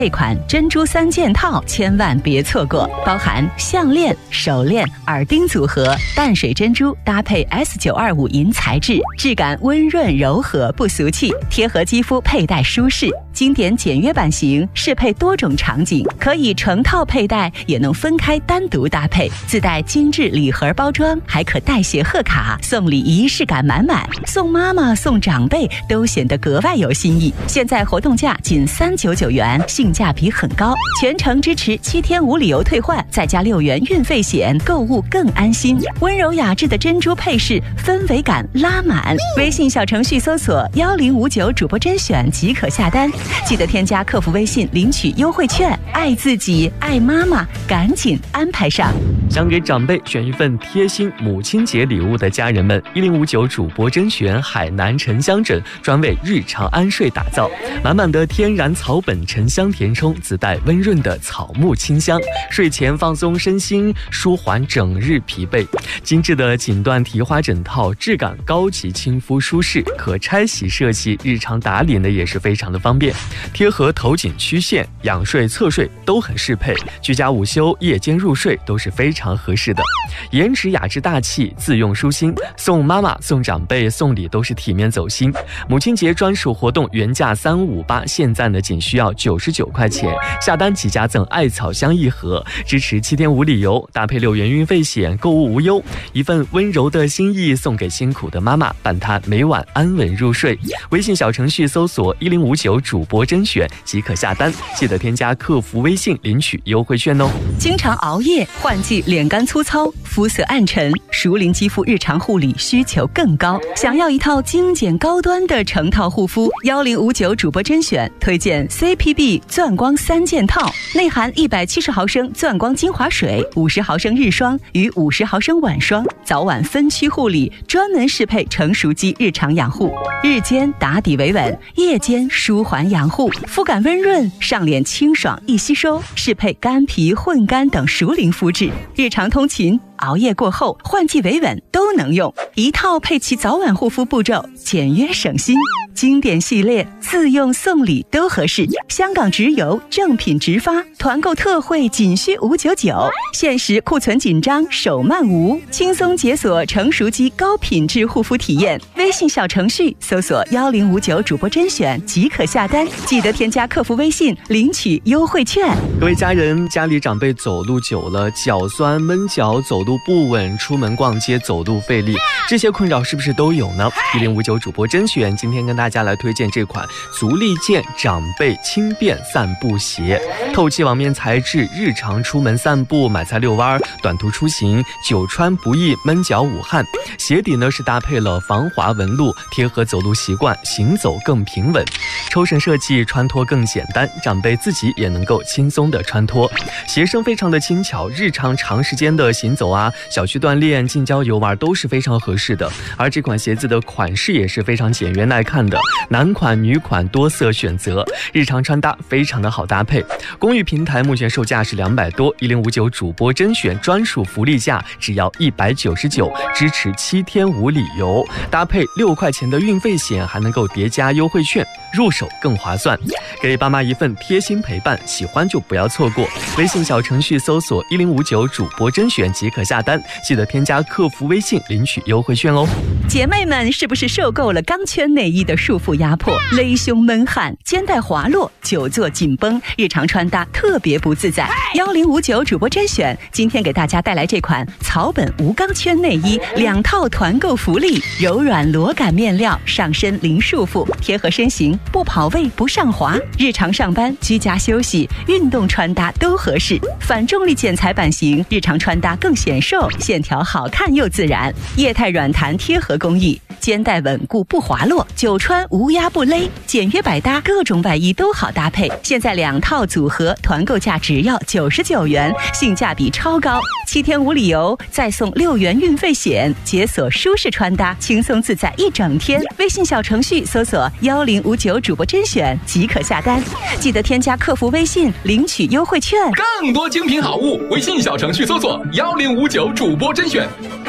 这款珍珠3件套千万别错过，包含项链、手链、耳钉组合，淡水珍珠搭配 S925 银材质，质感温润柔和不俗气，贴合肌肤佩戴舒适。经典简约版型适配多种场景，可以成套佩戴，也能分开单独搭配。自带精致礼盒包装，还可代写贺卡，送礼仪式感满满，送妈妈送长辈都显得格外有新意。现在活动价仅399元，性价比很高，全程支持7天无理由退换，再加6元运费险，购物更安心。温柔雅致的珍珠配饰，氛围感拉满。微信小程序搜索1059主播甄选即可下单，记得添加客服微信领取优惠券。爱自己，爱妈妈，赶紧安排上。 想给长辈选一份贴心母亲节礼物的家人们，1059主播甄选海南沉香枕专为日常安睡打造，满满的天然草本沉香填充，自带温润的草木清香，睡前放松身心，舒缓整日疲惫。精致的锦缎提花枕套，质感高级亲肤舒适，可拆洗设计，日常打理呢也是非常的方便，贴合头颈曲线，仰睡侧睡都很适配，居家午休夜间入睡都是非常合适的。颜值雅致大气，自用舒心，送妈妈送长辈送礼都是体面走心。母亲节专属活动原价358，现在呢仅需要99块钱，下单即加赠艾草香1盒，支持7天无理由，搭配6元运费险，购物无忧。一份温柔的心意送给辛苦的妈妈，伴她每晚安稳入睡。微信小程序搜索1059主播甄选即可下单，记得添加客服微信领取优惠券哦。 经常熬夜，换季脸干粗糙，肤色暗沉，熟龄肌肤日常护理需求更高，想要一套精简高端的成套护肤，1059主播甄选推荐 CPB 钻光3件套，内含170毫升钻光精华水、50毫升日霜与50毫升晚霜，早晚分区护理，专门适配成熟肌日常养护，日间打底维稳，夜间舒缓养护，肤感温润，上脸清爽易吸收，适配干皮混干等熟龄肤质，日常通勤熬夜过后换季维稳都能用，一套配齐早晚护肤步骤，简约省心。经典系列自用送礼都合适，香港直邮正品直发，团购特惠仅需599，限时库存紧张手慢无，轻松解锁成熟肌高品质护肤体验。微信小程序搜索1059主播甄选即可下单，记得添加客服微信领取优惠券。 各位家人，家里长辈走路久了，脚酸闷脚，走路不稳，出门逛街走路费力，这些困扰是不是都有呢？1059主播甄选今天跟大家来推荐这款足力健长辈轻便散步鞋，透气网面材质，日常出门散步、买菜遛弯、短途出行，久穿不易闷脚捂汗。鞋底呢是搭配了防滑纹路，贴合走路习惯，行走更平稳。抽绳设计，穿脱更简单，长辈自己也能够轻松的穿脱。鞋身非常的轻巧，日常长时间的行走啊、小区锻炼、近郊游玩都是非常合适的。而这款鞋子的款式也是非常简约耐看的，男款女款多色选择，日常穿搭非常的好搭配。公寓平台目前售价是200多，1059主播甄选专属福利价只要199，支持7天无理由，搭配6块钱的运费险，还能够叠加优惠券，入手更划算。给爸妈一份贴心陪伴，喜欢就不要错过。微信小程序搜索1059主播甄选即可下单，记得添加客服微信领取优惠券哦。 姐妹们是不是受够了钢圈内衣的束缚压迫，勒胸闷汗，肩带滑落，久坐紧绷，日常穿搭特别不自在？1059主播甄选今天给大家带来这款草本无钢圈内衣2套团购福利，柔软裸感面料，上身零束缚，贴合身形，不跑位不上滑，日常上班、居家休息、运动穿搭都合适。反重力剪裁版型，日常穿搭更显瘦，线条好看又自然。液态软弹贴合工艺，肩带稳固不滑落，久穿无压不勒，简约百搭，各种外衣都好搭配。现在2套组合团购价只要99元，性价比超高。7天无理由，再送6元运费险，解锁舒适穿搭，轻松自在一整天。微信小程序搜索1059主播甄选即可下单，记得添加客服微信领取优惠券。 更多精品好物，微信小程序搜索1059主播甄选。